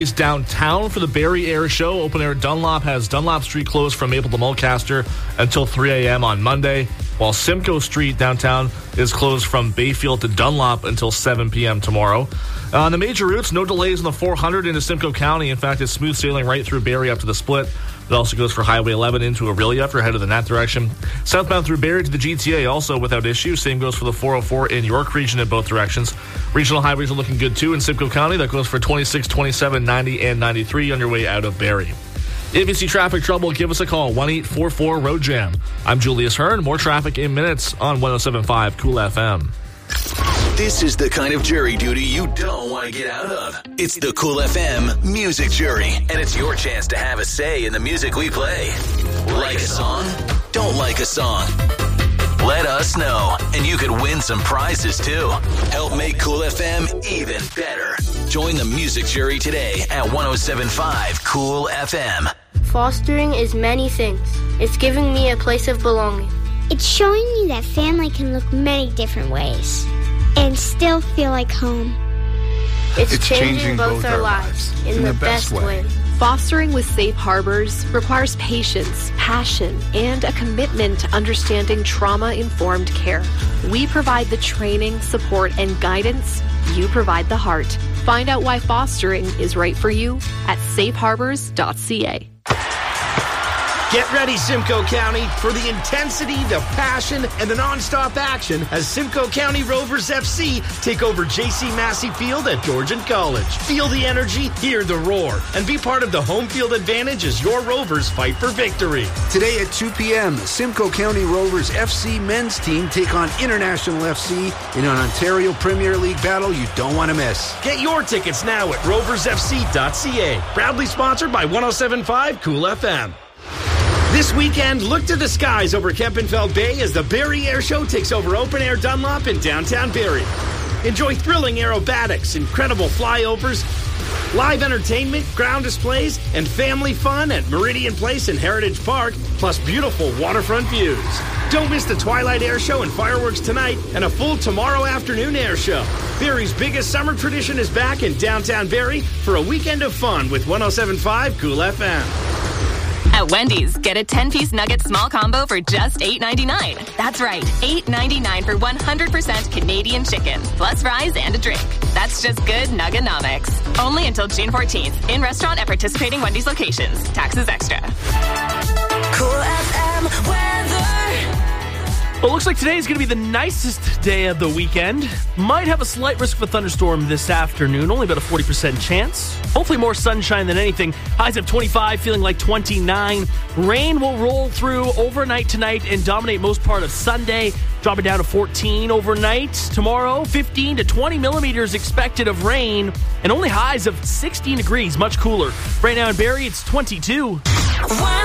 Is downtown for the Barrie Air Show. Open Air Dunlop has Dunlop Street closed from Maple to Mulcaster until 3 a.m. on Monday, while Simcoe Street downtown is closed from Bayfield to Dunlop until 7 p.m. tomorrow. On the major routes, no delays on the 400 into Simcoe County. In fact, it's smooth sailing right through Barrie up to the split. It also goes for Highway 11 into Aurelia if you're headed in that direction. Southbound through Barrie to the GTA also without issue. Same goes for the 404 in York Region in both directions. Regional highways are looking good too in Simcoe County. That goes for 26, 27, 90, and 93 on your way out of Barrie. If you see traffic trouble, give us a call, 1-844-ROAD-JAM. I'm Julius Hearn. More traffic in minutes on 107.5 Cool FM. This is the kind of jury duty you don't want to get out of. It's the Cool FM Music Jury, and it's your chance to have a say in the music we play. Like a song? Don't like a song? Let us know, and you could win some prizes too. Help make Cool FM even better. Join the music jury today at 107.5 Cool FM. Fostering is many things. It's giving me a place of belonging. It's showing me that family can look many different ways and still feel like home. It's changing both our lives in the best way. Fostering with Safe Harbors requires patience, passion, and a commitment to understanding trauma-informed care. We provide the training, support, and guidance. You provide the heart. Find out why fostering is right for you at safeharbors.ca. Get ready, Simcoe County, for the intensity, the passion, and the non-stop action as Simcoe County Rovers FC take over J.C. Massey Field at Georgian College. Feel the energy, hear the roar, and be part of the home field advantage as your Rovers fight for victory. Today at 2 p.m., the Simcoe County Rovers FC men's team take on International FC in an Ontario Premier League battle you don't want to miss. Get your tickets now at roversfc.ca. Proudly sponsored by 107.5 Cool FM. This weekend, look to the skies over Kempenfeld Bay as the Barrie Air Show takes over Open Air Dunlop in downtown Barrie. Enjoy thrilling aerobatics, incredible flyovers, live entertainment, ground displays, and family fun at Meridian Place and Heritage Park, plus beautiful waterfront views. Don't miss the Twilight Air Show and fireworks tonight and a full tomorrow afternoon air show. Barrie's biggest summer tradition is back in downtown Barrie for a weekend of fun with 107.5 Cool FM. At Wendy's, get a 10-piece nugget small combo for just $8.99. That's right, $8.99 for 100% Canadian chicken, plus fries and a drink. That's just good Nugganomics. Only until June 14th. In restaurant at participating Wendy's locations. Taxes extra. Cool FM weather. Well, it looks like today is going to be the nicest day of the weekend. Might have a slight risk of a thunderstorm this afternoon, only about a 40% chance. Hopefully more sunshine than anything. Highs of 25, feeling like 29. Rain will roll through overnight tonight and dominate most part of Sunday, dropping down to 14 overnight. Tomorrow, 15 to 20 millimeters expected of rain, and only highs of 16 degrees, much cooler. Right now in Barrie, it's 22.